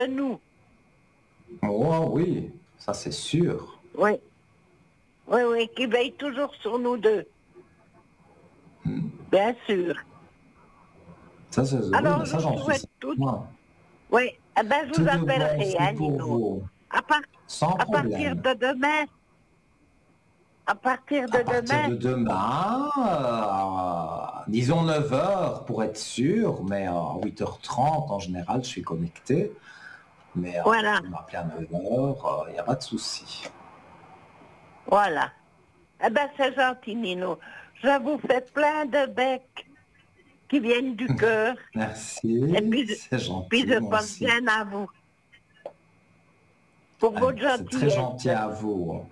nous. Oh oui, ça c'est sûr. Oui. Oui, oui, qui veille toujours sur nous deux. Bien sûr. Ça, oui, Alors, mais je ça j'en vous suis souhaite tout. certain. Oui, eh ben, je Tout vous de bon appellerai, aussi hein, pour Nino. vous, À, par- sans à partir problème. de demain, à partir À de partir demain, de demain, disons 9 heures pour être sûr, mais à 8h30 en général je suis connecté. Mais vous voilà, pouvez m'appeler à 9 heures, il n'y a pas de souci. voilà. Eh ben, c'est gentil, Nino. Je vous fais plein de becs qui viennent du cœur. Et Merci, c'est puis gentil, je moi pense aussi. bien à vous pour votre C'est très gentillesse. gentil à vous.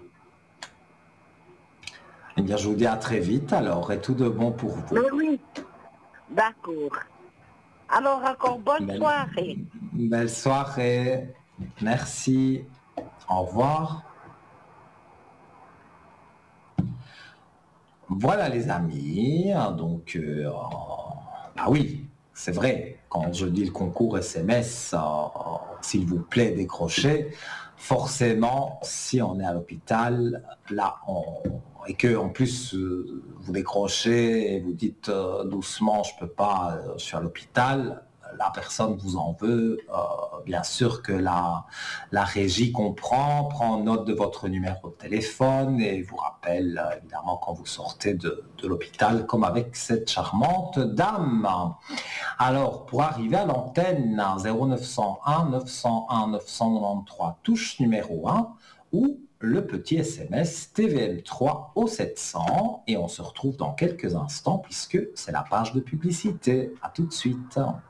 Eh bien, je vous dis à très vite alors et tout de bon pour vous. Mais oui, d'accord. Alors encore bonne Belle, soirée. belle soirée. Merci. Au revoir. Voilà les amis. Donc, ah oui, c'est vrai. Quand je dis le concours SMS, s'il vous plaît, décrochez. Forcément, si on est à l'hôpital, là, et que en plus vous décrochez et vous dites doucement, je peux pas, je suis à l'hôpital. La personne vous en veut. Bien sûr que la régie comprend, prend note de votre numéro de téléphone et vous rappelle évidemment quand vous sortez de l'hôpital, comme avec cette charmante dame. Alors, pour arriver à l'antenne 0901 901 993, touche numéro 1, ou le petit SMS TVM3 au 700, et on se retrouve dans quelques instants puisque c'est la page de publicité. À tout de suite.